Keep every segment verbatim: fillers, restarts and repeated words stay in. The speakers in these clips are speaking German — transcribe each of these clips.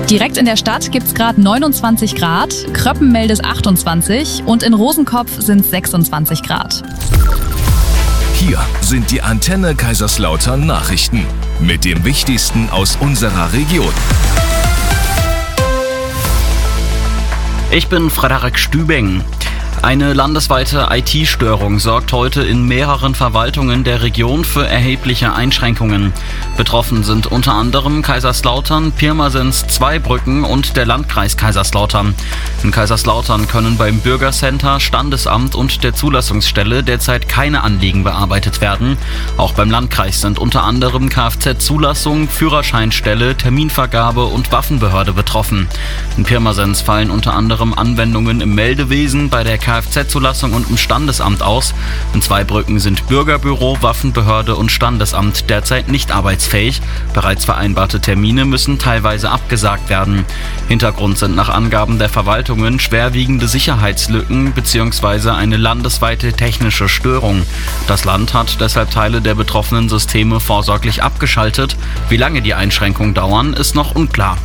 Direkt in der Stadt gibt's gerade neunundzwanzig Grad, Kröppenmelde achtundzwanzig und in Rosenkopf sind sechsundzwanzig Grad. Hier sind die Antenne Kaiserslautern Nachrichten mit dem Wichtigsten aus unserer Region. Ich bin Frederik Stübing. Eine landesweite I T-Störung sorgt heute in mehreren Verwaltungen der Region für erhebliche Einschränkungen. Betroffen sind unter anderem Kaiserslautern, Pirmasens, Zweibrücken und der Landkreis Kaiserslautern. In Kaiserslautern können beim Bürgercenter, Standesamt und der Zulassungsstelle derzeit keine Anliegen bearbeitet werden. Auch beim Landkreis sind unter anderem Kfz-Zulassung, Führerscheinstelle, Terminvergabe und Waffenbehörde betroffen. In Pirmasens fallen unter anderem Anwendungen im Meldewesen, bei der Kfz-Zulassung und im Standesamt aus. In Zweibrücken sind Bürgerbüro, Waffenbehörde und Standesamt derzeit nicht arbeitsfähig. Bereits vereinbarte Termine müssen teilweise abgesagt werden. Hintergrund sind nach Angaben der Verwaltungen schwerwiegende Sicherheitslücken bzw. eine landesweite technische Störung. Das Land hat deshalb Teile der betroffenen Systeme vorsorglich abgeschaltet. Wie lange die Einschränkungen dauern, ist noch unklar.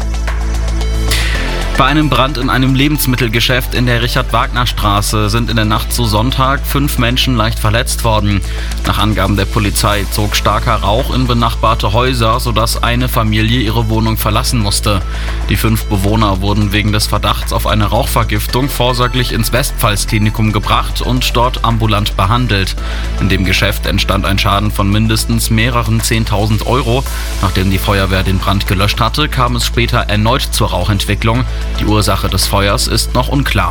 Bei einem Brand in einem Lebensmittelgeschäft in der Richard-Wagner-Straße sind in der Nacht zu Sonntag fünf Menschen leicht verletzt worden. Nach Angaben der Polizei zog starker Rauch in benachbarte Häuser, sodass eine Familie ihre Wohnung verlassen musste. Die fünf Bewohner wurden wegen des Verdachts auf eine Rauchvergiftung vorsorglich ins Westpfalz-Klinikum gebracht und dort ambulant behandelt. In dem Geschäft entstand ein Schaden von mindestens mehreren zehntausend Euro. Nachdem die Feuerwehr den Brand gelöscht hatte, kam es später erneut zur Rauchentwicklung. Die Ursache des Feuers ist noch unklar.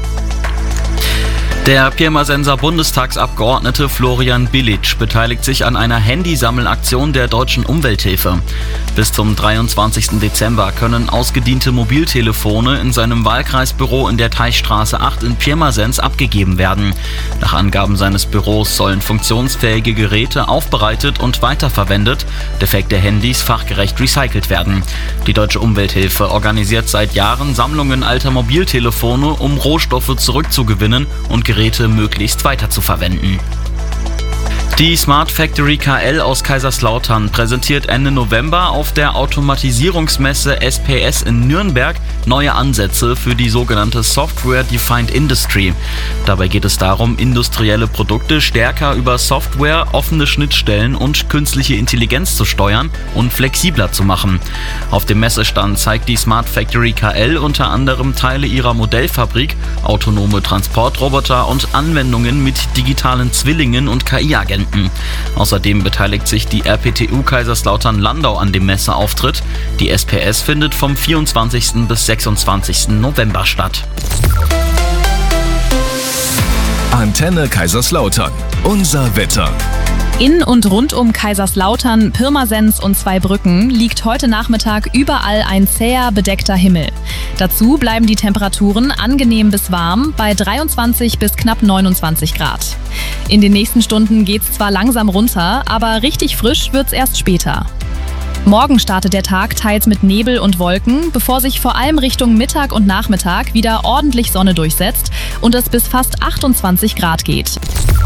Der Pirmasenser Bundestagsabgeordnete Florian Bilic beteiligt sich an einer Handysammelaktion der Deutschen Umwelthilfe. Bis zum dreiundzwanzigsten Dezember können ausgediente Mobiltelefone in seinem Wahlkreisbüro in der Teichstraße acht in Pirmasens abgegeben werden. Nach Angaben seines Büros sollen funktionsfähige Geräte aufbereitet und weiterverwendet, defekte Handys fachgerecht recycelt werden. Die Deutsche Umwelthilfe organisiert seit Jahren Sammlungen alter Mobiltelefone, um Rohstoffe zurückzugewinnen und Geräte möglichst weiterzuverwenden. Die Smart Factory K L aus Kaiserslautern präsentiert Ende November auf der Automatisierungsmesse S P S in Nürnberg neue Ansätze für die sogenannte Software-Defined Industry. Dabei geht es darum, industrielle Produkte stärker über Software, offene Schnittstellen und künstliche Intelligenz zu steuern und flexibler zu machen. Auf dem Messestand zeigt die Smart Factory K L unter anderem Teile ihrer Modellfabrik, autonome Transportroboter und Anwendungen mit digitalen Zwillingen und K I-Agenten. Außerdem beteiligt sich die R P T U Kaiserslautern-Landau an dem Messeauftritt. Die S P S findet vom vierundzwanzigsten bis sechsundzwanzigsten November statt. Antenne Kaiserslautern. Unser Wetter. In und rund um Kaiserslautern, Pirmasens und Zweibrücken liegt heute Nachmittag überall ein zäher, bedeckter Himmel. Dazu bleiben die Temperaturen angenehm bis warm bei dreiundzwanzig bis knapp neunundzwanzig Grad. In den nächsten Stunden geht's zwar langsam runter, aber richtig frisch wird's erst später. Morgen startet der Tag teils mit Nebel und Wolken, bevor sich vor allem Richtung Mittag und Nachmittag wieder ordentlich Sonne durchsetzt und es bis fast achtundzwanzig Grad geht.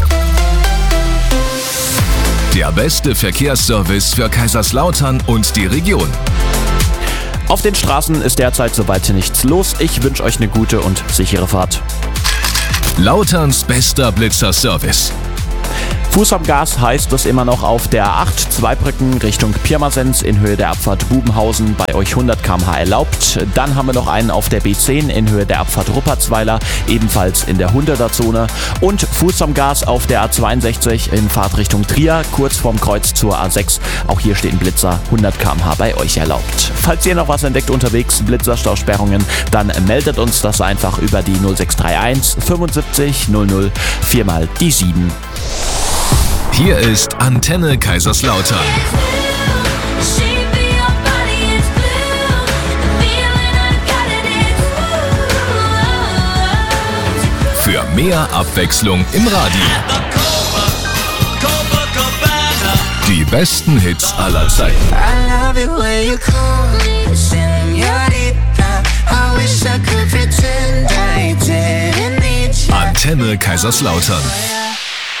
Der beste Verkehrsservice für Kaiserslautern und die Region. Auf den Straßen ist derzeit soweit nichts los. Ich wünsche euch eine gute und sichere Fahrt. Lauterns bester Blitzer-Service. Fuß am Gas heißt es immer noch auf der A acht, Zweibrücken Richtung Pirmasens in Höhe der Abfahrt Bubenhausen, bei euch hundert Kilometer pro Stunde erlaubt. Dann haben wir noch einen auf der B zehn in Höhe der Abfahrt Ruppertsweiler, ebenfalls in der hunderter-Zone. Und Fuß am Gas auf der A zweiundsechzig in Fahrtrichtung Trier, kurz vorm Kreuz zur A sechs. Auch hier steht ein Blitzer, hundert Kilometer pro Stunde bei euch erlaubt. Falls ihr noch was entdeckt unterwegs, Blitzerstausperrungen, dann meldet uns das einfach über die null sechs drei eins fünfundsiebzig null null vier mal die sieben. Hier ist Antenne Kaiserslautern. Für mehr Abwechslung im Radio. Die besten Hits aller Zeiten. Antenne Kaiserslautern.